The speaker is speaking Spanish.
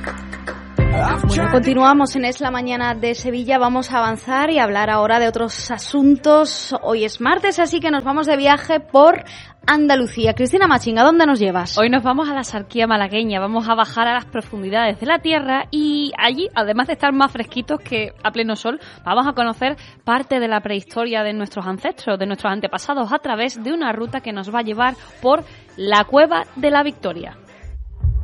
Bueno, continuamos en Es la Mañana de Sevilla. Vamos a avanzar y hablar ahora de otros asuntos. Hoy es martes, así que nos vamos de viaje por Andalucía. Cristina Machinga, ¿dónde nos llevas? Hoy nos vamos a la Sarquía malagueña, vamos a bajar a las profundidades de la tierra y allí, además de estar más fresquitos que a pleno sol, vamos a conocer parte de la prehistoria de nuestros ancestros, de nuestros antepasados, a través de una ruta que nos va a llevar por la Cueva de la Victoria.